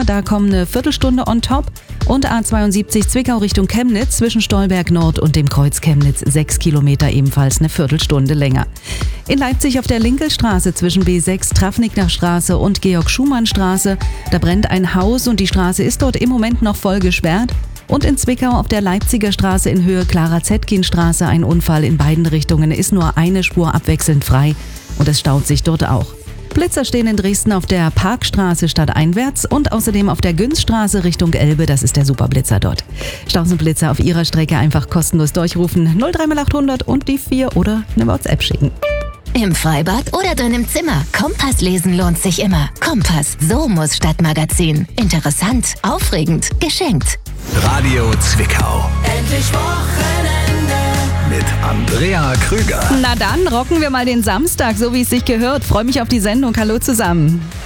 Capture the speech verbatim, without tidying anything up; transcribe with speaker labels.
Speaker 1: da kommen eine Viertelstunde on top. Und A zweiundsiebzig Zwickau Richtung Chemnitz zwischen Stolberg Nord und dem Kreuz Chemnitz sechs Kilometer, ebenfalls eine Viertelstunde länger. In Leipzig auf der Linkelstraße zwischen B sechs Traffnickner Straße und Georg-Schumann-Straße. Da brennt ein Haus und die Straße ist dort im Moment noch voll gesperrt. Und in Zwickau auf der Leipziger Straße in Höhe Clara-Zetkin-Straße ein Unfall in beiden Richtungen, ist nur eine Spur abwechselnd frei und es staut sich dort auch. Blitzer stehen in Dresden auf der Parkstraße stadteinwärts und außerdem auf der Günzstraße Richtung Elbe, das ist der Superblitzer dort. Staus und Blitzer auf Ihrer Strecke einfach kostenlos durchrufen, null drei achthundert und die vier oder eine WhatsApp schicken.
Speaker 2: Im Freibad oder drin im Zimmer. Kompass lesen lohnt sich immer. Kompass, so muss Stadtmagazin. Interessant, aufregend, geschenkt.
Speaker 3: Radio Zwickau.
Speaker 4: Endlich Wochenende.
Speaker 3: Mit Andrea Krüger.
Speaker 1: Na dann rocken wir mal den Samstag, so wie es sich gehört. Freue mich auf die Sendung. Hallo zusammen.